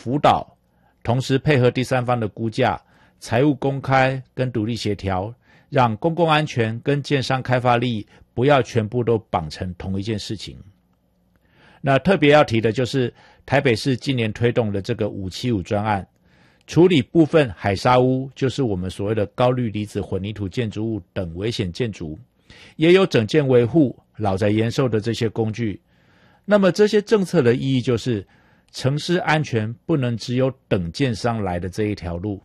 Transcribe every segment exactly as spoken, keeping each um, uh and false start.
辅导，同时配合第三方的估价、财务公开跟独立协调，让公共安全跟建商开发利益不要全部都绑成同一件事情。那特别要提的就是台北市今年推动的这个五七五专案，处理部分海砂屋，就是我们所谓的高氯离子混凝土建筑物等危险建筑，也有整建维护、老宅延寿的这些工具。那么这些政策的意义就是，城市安全不能只有等建商来的这一条路。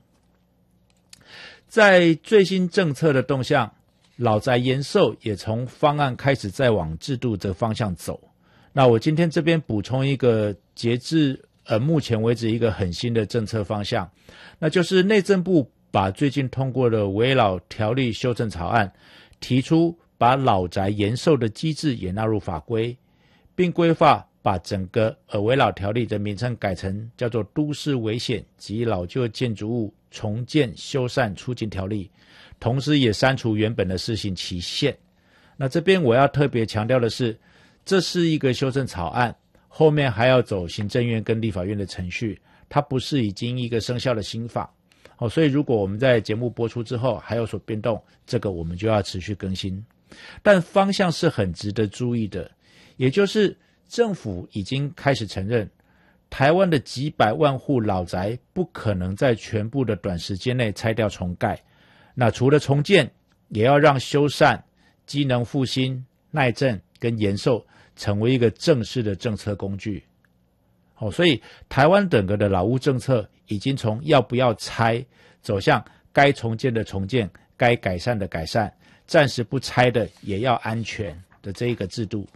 在最新政策的动向，老宅延寿也从方案开始再往制度的方向走。那我今天这边补充一个截至呃目前为止一个很新的政策方向，那就是内政部把最近通过的危老条例修正草案提出，把老宅延寿的机制也纳入法规，并规划把整个呃危老条例的名称改成叫做都市危险及老旧建筑物重建修缮促进条例，同时也删除原本的施行期限。那这边我要特别强调的是，这是一个修正草案，后面还要走行政院跟立法院的程序，它不是已经一个生效的新法。哦，所以如果我们在节目播出之后还有所变动，这个我们就要持续更新。但方向是很值得注意的，也就是政府已经开始承认，台湾的几百万户老宅不可能在全部的短时间内拆掉重盖。那除了重建，也要让修缮、机能复兴、耐震跟延寿成为一个正式的政策工具。哦，所以台湾整个的老屋政策已经从要不要拆，走向该重建的重建，该改善的改善，暂时不拆的也要安全的这一个制度。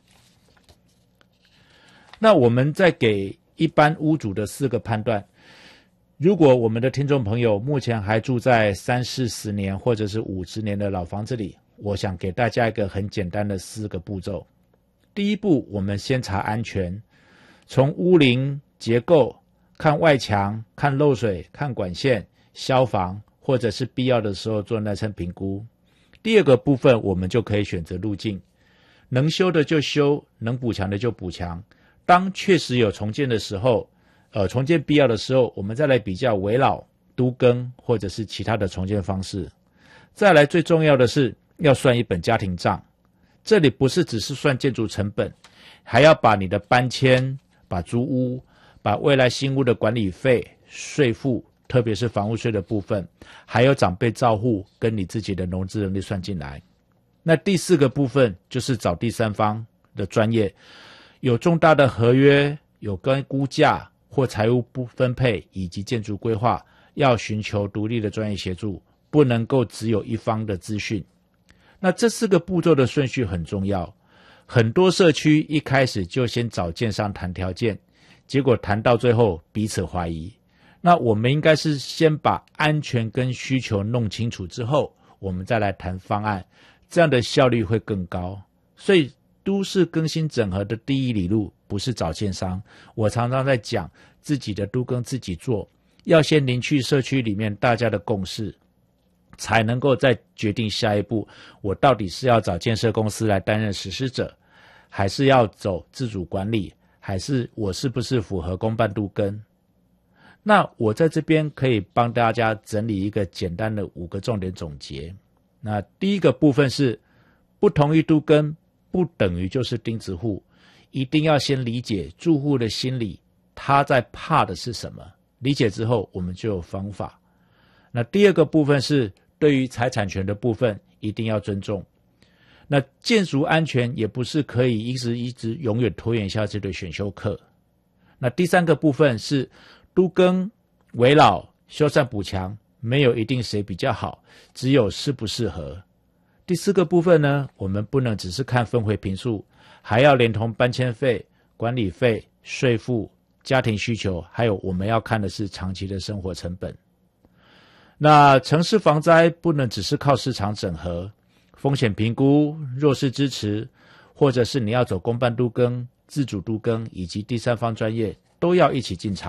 那我们再给一般屋主的四个判断，如果我们的听众朋友目前还住在三四十年或者是五十年的老房子里，我想给大家一个很简单的四个步骤。第一步，我们先查安全，从屋龄、结构、看外墙、看漏水、看管线、消防，或者是必要的时候做耐震评估。第二个部分，我们就可以选择路径，能修的就修，能补强的就补强。当确实有重建的时候，呃，重建必要的时候，我们再来比较危老、都更或者是其他的重建方式。再来最重要的是要算一本家庭账，这里不是只是算建筑成本，还要把你的搬迁、把租屋、把未来新屋的管理费、税负，特别是房屋税的部分，还有长辈照护跟你自己的融资能力算进来。那第四个部分就是找第三方的专业，有重大的合约，有跟估价或财务不分配以及建筑规划，要寻求独立的专业协助，不能够只有一方的资讯。那这四个步骤的顺序很重要，很多社区一开始就先找建商谈条件，结果谈到最后彼此怀疑。那我们应该是先把安全跟需求弄清楚之后，我们再来谈方案，这样的效率会更高。所以都市更新整合的第一里路不是找建商，我常常在讲自己的都更自己做，要先凝聚社区里面大家的共识，才能够再决定下一步，我到底是要找建设公司来担任实施者，还是要走自主管理，还是我是不是符合公办都更。那我在这边可以帮大家整理一个简单的五个重点总结。那第一个部分是，不同意都更不等于就是钉子户，一定要先理解住户的心理，他在怕的是什么，理解之后我们就有方法。那第二个部分是，对于财产权的部分一定要尊重。那建筑安全也不是可以一直一直永远拖延下去的选修课。那第三个部分是，都更、危老、修缮补强没有一定谁比较好，只有适不适合。第四个部分呢，我们不能只是看分回坪数，还要连同搬迁费、管理费、税负、家庭需求，还有我们要看的是长期的生活成本。那城市防灾不能只是靠市场整合，风险评估、弱势支持，或者是你要走公办都更、自主都更以及第三方专业，都要一起进场。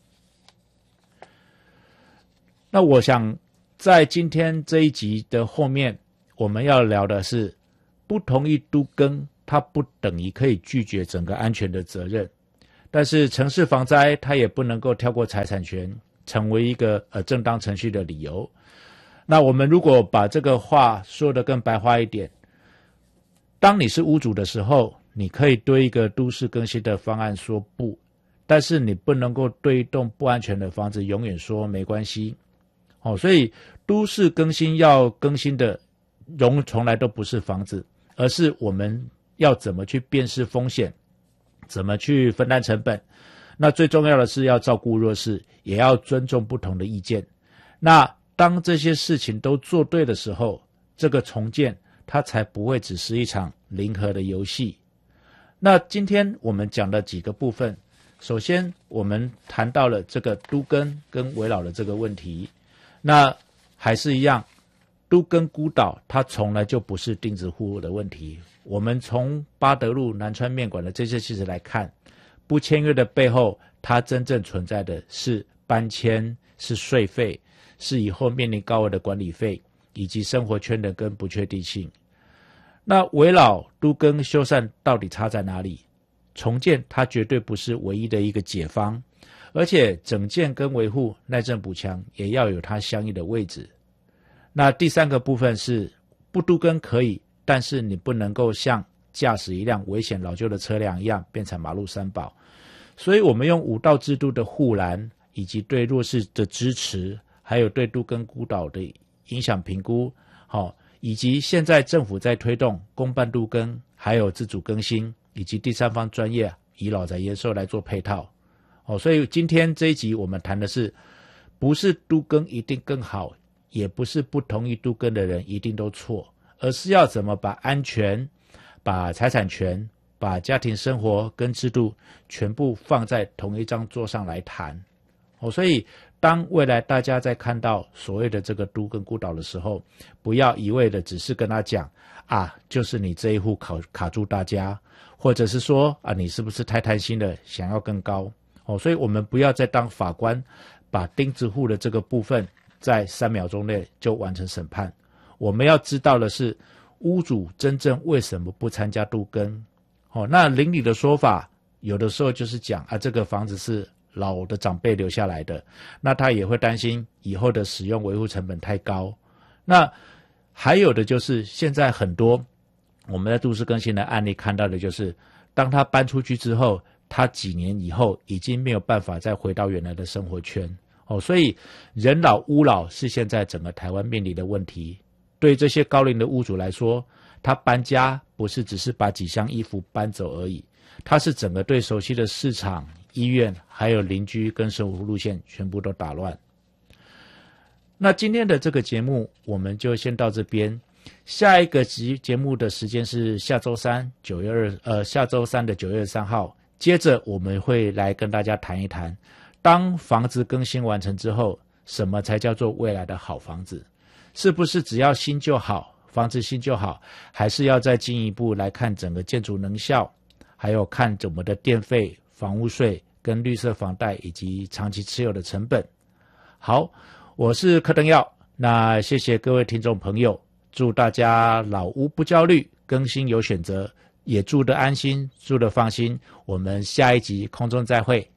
那我想在今天这一集的后面，我们要聊的是，不同意都更它不等于可以拒绝整个安全的责任， 但是城市防灾它也不能够跳过财产权成为一个呃正当程序的理由。那我们如果把这个话说得更白话一点，当你是屋主的时候，你可以对一个都市更新的方案说不，但是你不能够对一栋不安全的房子永远说没关系。哦，所以都市更新要更新的容从来都不是房子，而是我们要怎么去辨识风险，怎么去分担成本。那最重要的是要照顾弱势，也要尊重不同的意见。那当这些事情都做对的时候，这个重建它才不会只是一场零和的游戏。那今天我们讲了几个部分，首先我们谈到了这个都更跟危老的这个问题。那还是一样，都更孤岛它从来就不是钉子户的问题。我们从八德路、南川面馆的这些事实来看，不签约的背后，它真正存在的是搬迁，是税费，是以后面临高额的管理费，以及生活圈的跟不确定性。那危老、都更、修缮到底差在哪里？重建它绝对不是唯一的一个解方，而且整建跟维护、耐震补强也要有它相应的位置。那第三个部分是不都更可以，但是你不能够像驾驶一辆危险老旧的车辆一样变成马路三宝。所以我们用五道制度的护栏，以及对弱势的支持，还有对都更孤岛的影响评估，好，以及现在政府在推动公办都更，还有自主更新，以及第三方专业以老宅延寿来做配套。哦，所以今天这一集我们谈的是，不是都更一定更好，也不是不同意都更的人一定都错，而是要怎么把安全、把财产权、把家庭生活跟制度全部放在同一张桌上来谈。哦，所以当未来大家在看到所谓的这个都更孤岛的时候，不要一味的只是跟他讲啊，就是你这一户卡卡住大家，或者是说啊，你是不是太贪心了，想要更高。哦，所以我们不要再当法官，把钉子户的这个部分在三秒钟内就完成审判。我们要知道的是，屋主真正为什么不参加都更。哦，那邻里的说法，有的时候就是讲啊，这个房子是老的长辈留下来的，那他也会担心以后的使用维护成本太高。那还有的就是现在很多我们在都市更新的案例看到的就是，当他搬出去之后，他几年以后已经没有办法再回到原来的生活圈。哦，所以人老屋老是现在整个台湾面临的问题。对这些高龄的屋主来说，他搬家不是只是把几箱衣服搬走而已，他是整个对熟悉的市场、医院还有邻居跟生活路线全部都打乱。那今天的这个节目我们就先到这边，下一个集节目的时间是下周三九月二呃下周三的九月三号，接着我们会来跟大家谈一谈，当房子更新完成之后，什么才叫做未来的好房子？是不是只要新就好，房子新就好，还是要再进一步来看整个建筑能效，还有看我们的电费、房屋税跟绿色房贷以及长期持有的成本。好，我是柯登耀，那谢谢各位听众朋友，祝大家老屋不焦虑，更新有选择，也住得安心，住得放心。我们下一集空中再会。